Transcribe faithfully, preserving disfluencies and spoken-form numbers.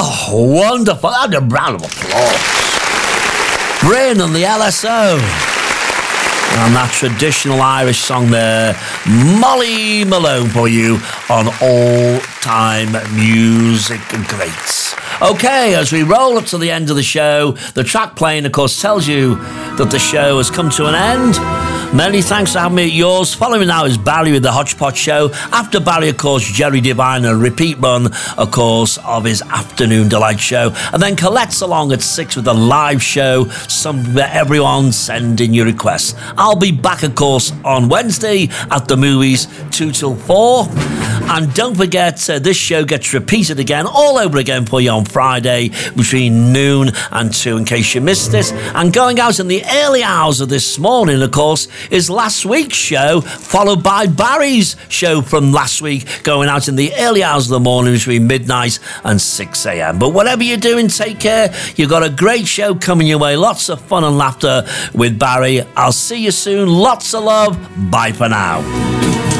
Oh, wonderful. That's a round of applause. Bryn and the L S O. And that traditional Irish song there, Molly Malone, for you on all-time music greats. Okay, as we roll up to the end of the show, the track playing, of course, tells you that the show has come to an end. Many thanks for having me at yours. Following now is Barry with the Hodgepodge Show. After Barry, of course, Jerry Devine, a repeat run, of course, of his Afternoon Delight show. And then Colette's along at six with a live show. Some everyone send in your requests. I'll be back, of course, on Wednesday at the movies, two till four. And don't forget, uh, this show gets repeated again, all over again for you on Friday between noon and two, in case you missed it. And going out in the early hours of this morning, of course, is last week's show, followed by Barry's show from last week, going out in the early hours of the morning between midnight and six a.m. But whatever you're doing, take care. You've got a great show coming your way. Lots of fun and laughter with Barry. I'll see you soon. Lots of love. Bye for now.